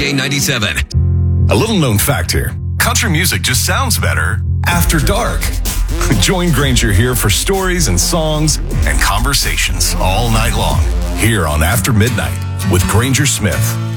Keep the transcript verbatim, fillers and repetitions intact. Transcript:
J ninety-seven. A little known fact here. Country music just sounds better after dark. Join Granger here for stories and songs and conversations all night long here on After Midnight with Granger Smith.